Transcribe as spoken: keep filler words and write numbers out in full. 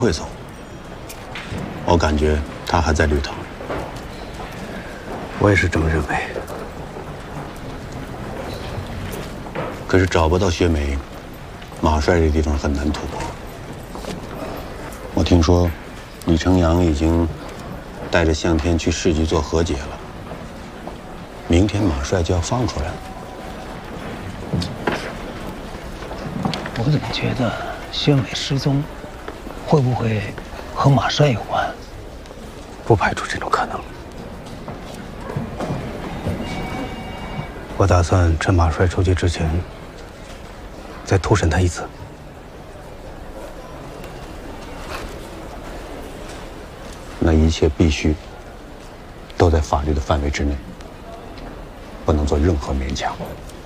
会走，我感觉他还在绿藤。 我也是这么认为。 可是找不到薛梅，马帅这地方很难突破。我听说，李成阳已经带着向天去市局做和解了。明天马帅就要放出来了。 我怎么觉得薛梅失踪，会不会和马帅有关？ 不排除这种可能。我打算趁马帅出去之前，再突审他一次。 那一切必须都在法律的范围之内，不能做任何勉强。